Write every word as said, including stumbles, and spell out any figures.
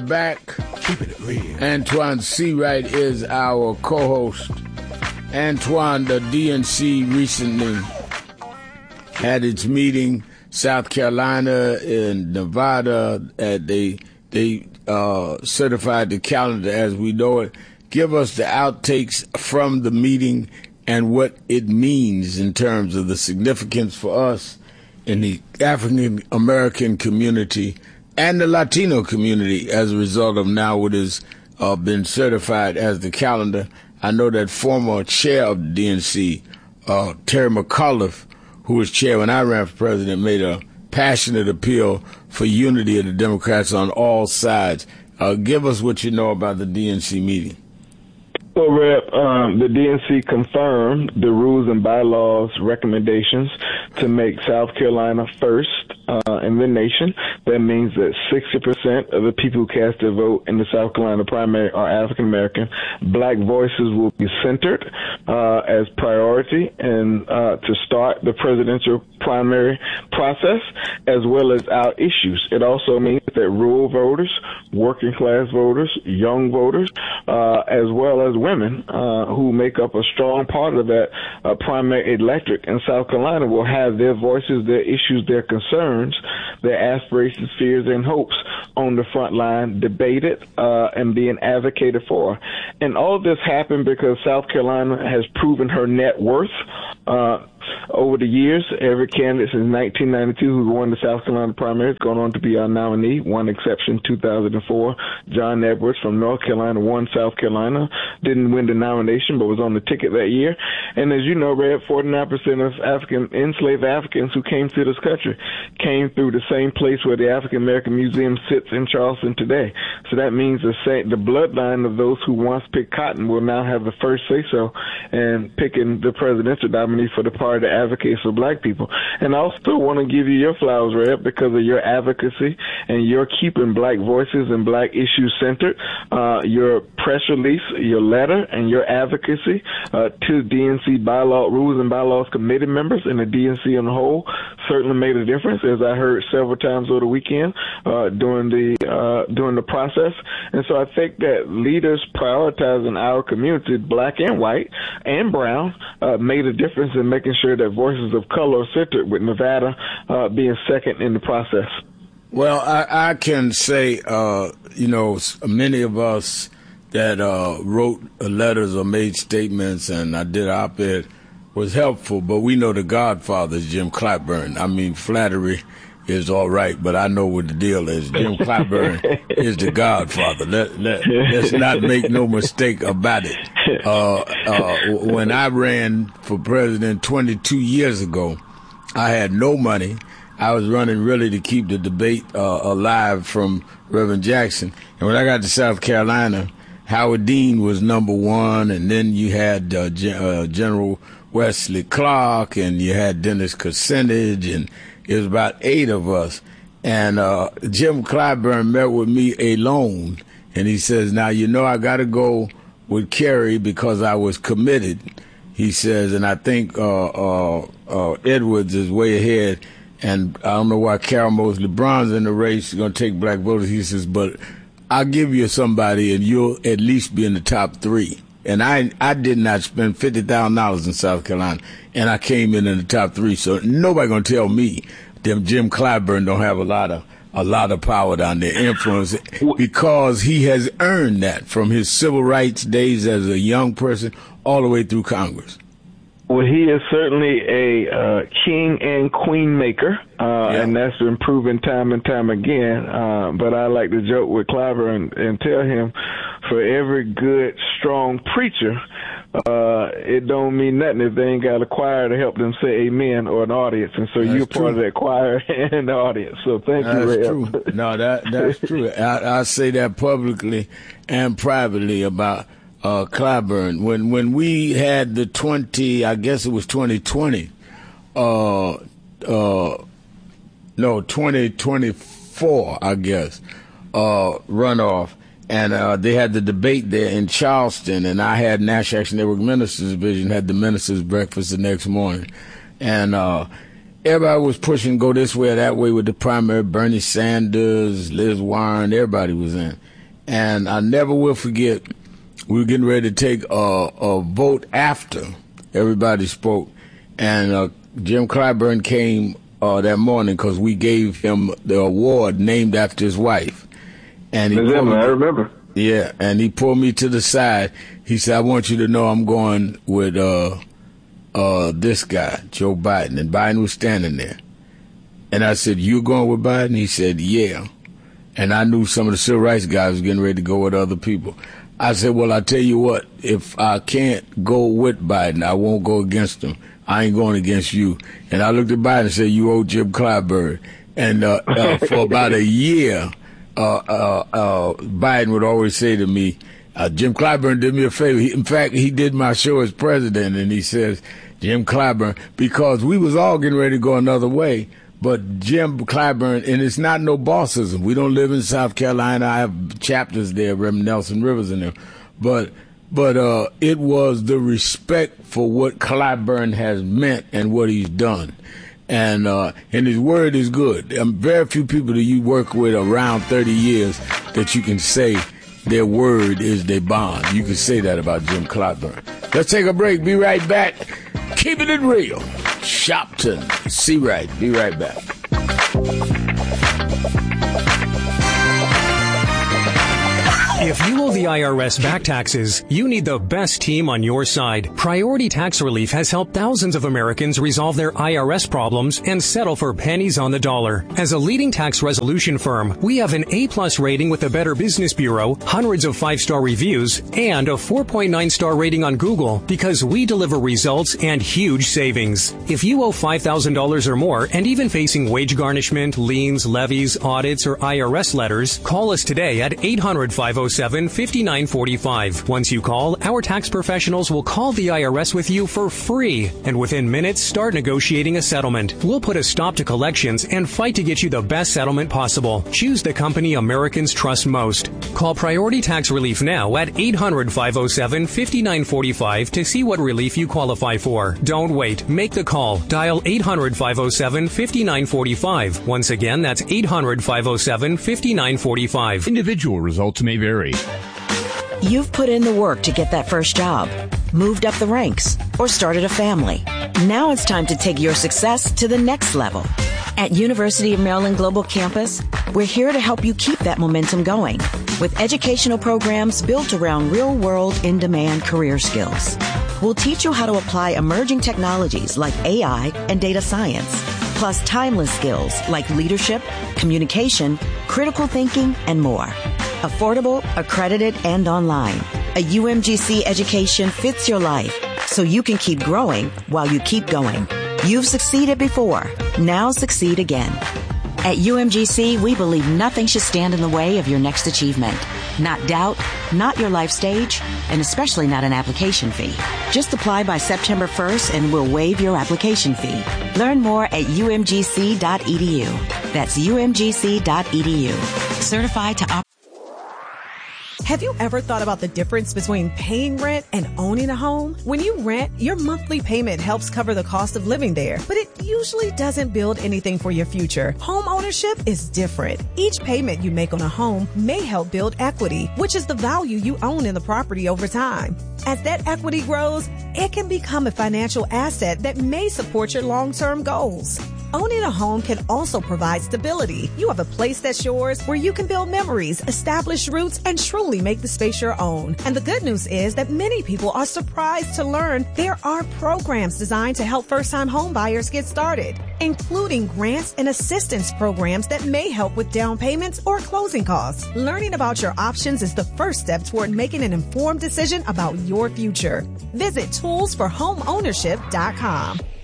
back. Keeping it real. Antoine Seawright is our co-host. Antoine, the D N C recently had its meeting, South Carolina and Nevada. At they they uh, certified the calendar as we know it. Give us the outtakes from the meeting and what it means in terms of the significance for us in the African American community and the Latino community as a result of now what has uh, been certified as the calendar. I know that former chair of the D N C, uh, Terry McAuliffe, who was chair when I ran for president, made a passionate appeal for unity of the Democrats on all sides. Uh, give us what you know about the D N C meeting. Well, Rep, um, the D N C confirmed the rules and bylaws recommendations to make South Carolina first uh, in the nation. That means that sixty percent of the people who cast their vote in the South Carolina primary are African American. Black voices will be centered uh, as priority and uh, to start the presidential primary process, as well as our issues. It also means that rural voters, working class voters, young voters, uh, as well as women uh, who make up a strong part of that uh, primary electorate in South Carolina will have their voices, their issues, their concerns, their aspirations, fears, and hopes on the front line, debated uh, and being advocated for. And all of this happened because South Carolina has proven her net worth uh, over the years. Every candidate since nineteen ninety-two who won the South Carolina primary has gone on to be our nominee. One exception, two thousand four, John Edwards from North Carolina won South Carolina, didn't win the nomination but was on the ticket that year. And as you know, Red, forty-nine percent of African enslaved Africans who came to this country came through the same place where the African American Museum sits in Charleston today. So that means the same, the bloodline of those who once picked cotton will now have the first say-so in picking the presidential nominee for the party that advocates for black people. And I also want to give you your flowers, Red, because of your advocacy and your keeping black voices and black issues centered. Uh, your press release, your letter, and your advocacy uh, to D N C bylaw rules and bylaws committee members and the D N C on the whole certainly made a difference, as I heard several times over the weekend uh, during the uh, during the process. And so I think that leaders prioritizing our community, black and white and brown, uh, made a difference in making sure that voices of color are centered, with Nevada uh, being second in the process. Well, I, I can say, uh, you know, many of us that uh, wrote letters or made statements, and I did op-ed, was helpful, but we know the Godfather is Jim Clyburn. I mean, flattery is all right, but I know what the deal is. Jim Clyburn is the Godfather. Let, let, let's not make no mistake about it. Uh, uh, when I ran for president twenty-two years ago, I had no money. I was running really to keep the debate uh, alive from Reverend Jackson. And when I got to South Carolina, Howard Dean was number one, and then you had uh, Gen- uh, General Wesley Clark, and you had Dennis Kucinich, and it was about eight of us. And uh, Jim Clyburn met with me alone, and he says, now, you know, I got to go with Kerry because I was committed, he says, and I think uh, uh, uh, Edwards is way ahead, and I don't know why Carol Mosley Brown's in the race. She's going to take black voters. He says, but I'll give you somebody, and you'll at least be in the top three. And I I did not spend fifty thousand dollars in South Carolina, and I came in in the top three. So nobody going to tell me them Jim Clyburn don't have a lot of a lot of power down there, influence, because he has earned that from his civil rights days as a young person all the way through Congress. Well, he is certainly a uh, king and queen maker, uh, yeah. and that's been proven time and time again. Uh, but I like to joke with Clyburn and, and tell him, for every good, strong preacher, uh, it don't mean nothing if they ain't got a choir to help them say amen or an audience. And so that's you're true. Part of that choir and the audience. So thank that's you, Ray. That's true. No, that that's true. I, I say that publicly and privately about Uh, Clyburn. When when we had the twenty, I guess it was twenty twenty, uh, uh, no, twenty twenty-four, I guess, uh, runoff, and uh, they had the debate there in Charleston, and I had National Action Network Ministers Division, had the ministers' breakfast the next morning, and uh, everybody was pushing go this way or that way with the primary. Bernie Sanders, Liz Warren, everybody was in. And I never will forget, we were getting ready to take a, a vote after everybody spoke. And uh, Jim Clyburn came uh, that morning because we gave him the award named after his wife. And he Him, I remember. Yeah, and he pulled me to the side. He said, I want you to know I'm going with uh, uh, this guy, Joe Biden. And Biden was standing there. And I said, you going with Biden? He said, yeah. And I knew some of the civil rights guys was getting ready to go with other people. I said, well, I tell you what, if I can't go with Biden, I won't go against him. I ain't going against you. And I looked at Biden and said, you owe Jim Clyburn. And uh, uh, for about a year, uh, uh, uh, Biden would always say to me, uh, Jim Clyburn did me a favor. He, in fact, he did my show as president, and he says, Jim Clyburn, because we was all getting ready to go another way. But Jim Clyburn, and it's not no bossism. We don't live in South Carolina. I have chapters there, Reverend Nelson Rivers in there. But but uh, it was the respect for what Clyburn has meant and what he's done. And uh, and his word is good. Um, very few people that you work with around thirty years that you can say their word is their bond. You can say that about Jim Clyburn. Let's take a break. Be right back. Keeping it real. Shopton, See Right. Be right back. If you owe the I R S back taxes, you need the best team on your side. Priority Tax Relief has helped thousands of Americans resolve their I R S problems and settle for pennies on the dollar. As a leading tax resolution firm, we have an A-plus rating with the Better Business Bureau, hundreds of five-star reviews, and a four point nine star rating on Google because we deliver results and huge savings. If you owe five thousand dollars or more and even facing wage garnishment, liens, levies, audits, or I R S letters, call us today at eight hundred, five oh seven, five nine four five. Once you call, our tax professionals will call the I R S with you for free, and within minutes start negotiating a settlement. We'll put a stop to collections and fight to get you the best settlement possible. Choose the company Americans trust most. Call Priority Tax Relief now at eight hundred, five oh seven, five nine four five to see what relief you qualify for. Don't wait. Make the call. Dial eight hundred, five oh seven, five nine four five. Once again, that's eight hundred, five oh seven, five nine four five. Individual results may vary. You've put in the work to get that first job, moved up the ranks, or started a family. Now it's time to take your success to the next level. At University of Maryland Global Campus, we're here to help you keep that momentum going with educational programs built around real-world, in-demand career skills. We'll teach you how to apply emerging technologies like A I and data science, plus timeless skills like leadership, communication, critical thinking, and more. Affordable, accredited, and online. A U M G C education fits your life, so you can keep growing while you keep going. You've succeeded before. Now succeed again. At U M G C, we believe nothing should stand in the way of your next achievement. Not doubt, not your life stage, and especially not an application fee. Just apply by September first and we'll waive your application fee. Learn more at U M G C dot E D U. That's U M G C dot E D U. Certified to operate. Have you ever thought about the difference between paying rent and owning a home? When you rent, your monthly payment helps cover the cost of living there, but it usually doesn't build anything for your future. Home ownership is different. Each payment you make on a home may help build equity, which is the value you own in the property over time. As that equity grows, it can become a financial asset that may support your long-term goals. Owning a home can also provide stability. You have a place that's yours where you can build memories, establish roots, and truly make the space your own. And the good news is that many people are surprised to learn there are programs designed to help first-time home buyers get started, including grants and assistance programs that may help with down payments or closing costs. Learning about your options is the first step toward making an informed decision about your future. Visit tools for home ownership dot com.